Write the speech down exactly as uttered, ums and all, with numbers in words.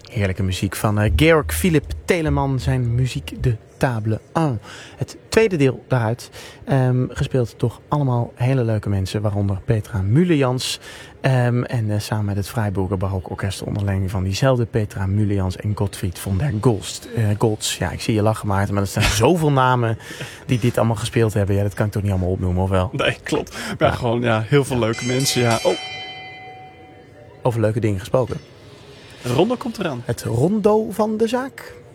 Heerlijke muziek van uh, Georg Philipp Telemann, zijn muziek de table un. Het tweede deel daaruit, um, gespeeld door allemaal hele leuke mensen, waaronder Petra Mulejans. Um, en uh, samen met het Freiburger Barok Orkest onder leiding van diezelfde Petra Mulejans en Gottfried von der Goltz. Uh, Goltz. Ja, ik zie je lachen, Maarten, maar er zijn zoveel namen die dit allemaal gespeeld hebben. Ja, dat kan ik toch niet allemaal opnoemen, of wel? Nee, klopt. Maar ja, gewoon ja, heel veel leuke mensen, ja. Oh. Over leuke dingen gesproken. Rondo komt eraan. Het rondo van de zaak.